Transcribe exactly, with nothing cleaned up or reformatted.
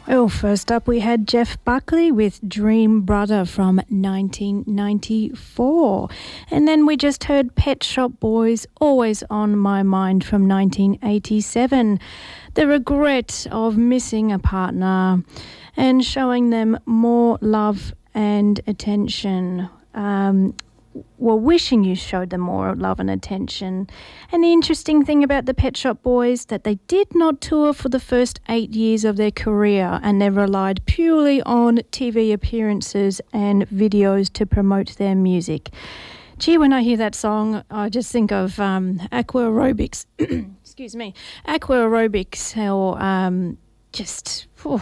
Well, first up we had Jeff Buckley with Dream Brother from nineteen ninety-four. And then we just heard Pet Shop Boys, Always on My Mind from nineteen eighty-seven. The regret of missing a partner and showing them more love and attention. Um, well, wishing you showed them more love and attention. And the interesting thing about the Pet Shop Boys, that they did not tour for the first eight years of their career, and they relied purely on T V appearances and videos to promote their music. Gee, when I hear that song, I just think of um, aqua aerobics. Excuse me, aqua aerobics, or um, just... Oh,